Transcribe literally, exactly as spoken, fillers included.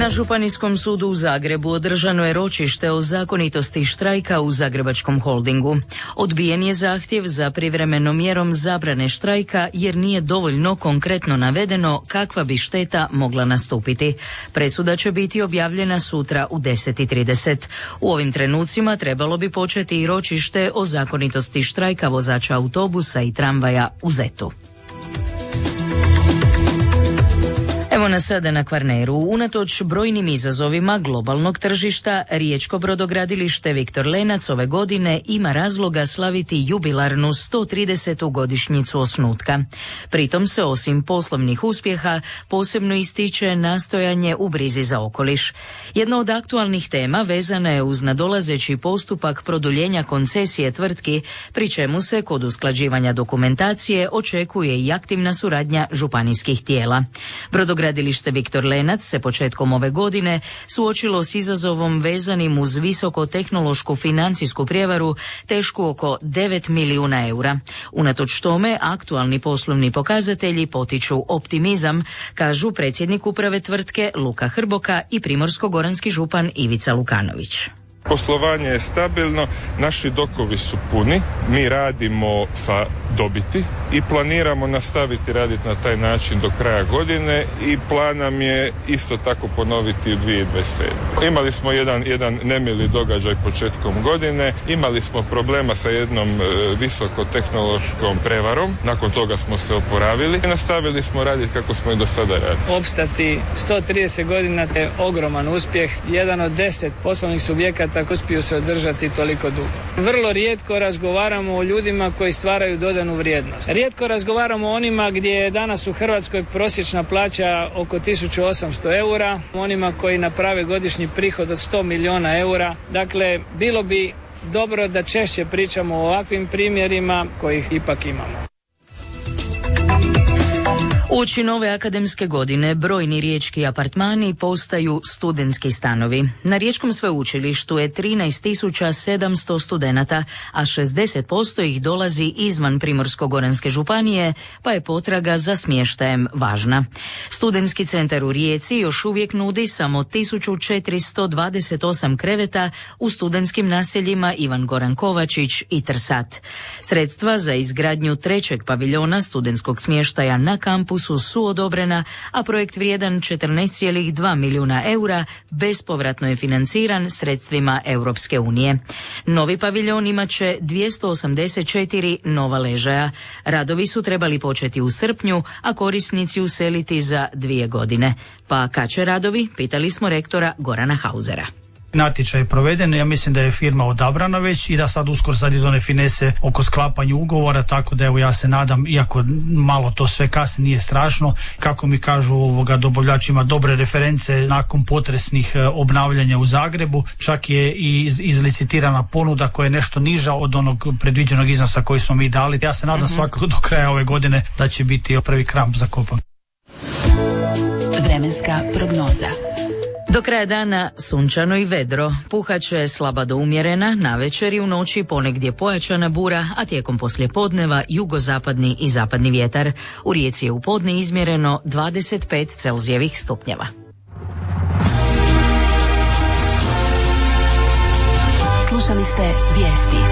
Na Županijskom sudu u Zagrebu održano je ročište o zakonitosti štrajka u Zagrebačkom holdingu. Odbijen je zahtjev za privremenom mjerom zabrane štrajka jer nije dovoljno konkretno navedeno kakva bi šteta mogla nastupiti. Presuda će biti objavljena sutra u deset i trideset. U ovim trenucima trebalo bi početi i ročište o zakonitosti štrajka vozača autobusa i tramvaja u Zetu. Evo nas sada na Kvarneru. Unatoč brojnim izazovima globalnog tržišta, riječko brodogradilište Viktor Lenac ove godine ima razloga slaviti jubilarnu sto tridesetu godišnjicu osnutka. Pritom se osim poslovnih uspjeha posebno ističe nastojanje u brizi za okoliš. Jedna od aktualnih tema vezana je uz nadolazeći postupak produljenja koncesije tvrtki, pri čemu se kod usklađivanja dokumentacije očekuje i aktivna suradnja županijskih tijela. Brodogradilište Viktor Lenac se početkom ove godine suočilo s izazovom vezanim uz visokotehnološku financijsku prijevaru tešku oko devet milijuna eura. Unatoč tome, aktualni poslovni pokazatelji potiču optimizam, kažu predsjednik uprave tvrtke Luka Hrboka i primorsko-goranski župan Ivica Lukanović. Poslovanje je stabilno, naši dokovi su puni, mi radimo sa dobiti i planiramo nastaviti raditi na taj način do kraja godine i plan nam je isto tako ponoviti u dvije tisuće dvadeset sedme. Imali smo jedan, jedan nemili događaj početkom godine, imali smo problema sa jednom e, visokotehnološkom prevarom, nakon toga smo se oporavili i nastavili smo raditi kako smo i do sada radili. Opstati sto trideset godina je ogroman uspjeh, jedan od deset poslovnih subjekata tako uspiju se održati toliko dugo. Vrlo rijetko razgovaramo o ljudima koji stvaraju dodanu vrijednost. Rijetko razgovaramo o onima gdje je danas u Hrvatskoj prosječna plaća oko tisuću osamsto eura, onima koji naprave godišnji prihod od sto milijuna eura. Dakle, bilo bi dobro da češće pričamo o ovakvim primjerima kojih ipak imamo. Uoči nove akademske godine brojni riječki apartmani postaju studentski stanovi. Na Riječkom sveučilištu je trinaest tisuća sedamsto studenata, a šezdeset posto ih dolazi izvan Primorsko-goranske županije, pa je potraga za smještajem važna. Studentski centar u Rijeci još uvijek nudi samo tisuću četiristo dvadeset osam kreveta u studentskim naseljima Ivan Goran Kovačić i Trsat. Sredstva za izgradnju trećeg paviljona studentskog smještaja na kampusu su odobrena, a projekt vrijedan četrnaest zarez dva milijuna eura bespovratno je financiran sredstvima Europske unije. Novi paviljon imat će dvjesto osamdeset četiri nova ležaja. Radovi su trebali početi u srpnju, a korisnici useliti za dvije godine. Pa kad će radovi? Pitali smo rektora Gorana Hausera. Natječaj je proveden, ja mislim da je firma odabrana već i da sad uskoro sad idu one finese oko sklapanja ugovora, tako da evo ja se nadam, iako malo to sve kasnije nije strašno, kako mi kažu ovoga dobavljač ima dobre reference nakon potresnih obnavljanja u Zagrebu, čak je i iz, izlicitirana ponuda koja je nešto niža od onog predviđenog iznosa koji smo mi dali. Ja se nadam mm-hmm. svakako do kraja ove godine da će biti prvi kramp zakopan. Vremenska prognoza. Do kraja dana sunčano i vedro, puhaće slaba do umjerena, navečer i u noći ponegdje pojačana bura, a tijekom poslijepodneva jugozapadni i zapadni vjetar. U Rijeci je u podne izmjereno dvadeset pet Celzijevih stupnjeva. Slušali ste vijesti.